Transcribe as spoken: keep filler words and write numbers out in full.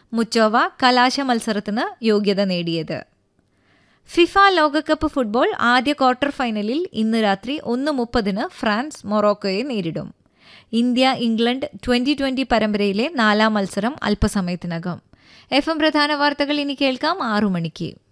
Muchova കലാശ മത്സരത്തിന് യോഗ്യത നേടിയത്. ഫിഫ ലോകകപ്പ് ഫുട്ബോൾ ആദ്യ ക്വാർട്ടർ ഫൈനലിൽ ഇന്ന് രാത്രി ഒന്ന് മുപ്പതിന് ഫ്രാൻസ് മൊറോക്കോയെ നേരിടും. ഇന്ത്യ ഇംഗ്ലണ്ട് ട്വന്റി ട്വന്റി പരമ്പരയിലെ നാലാം മത്സരം അല്പസമയത്തിനകം. എഫ് എം പ്രധാന വാർത്തകൾ ഇനി കേൾക്കാം ആറു മണിക്ക്.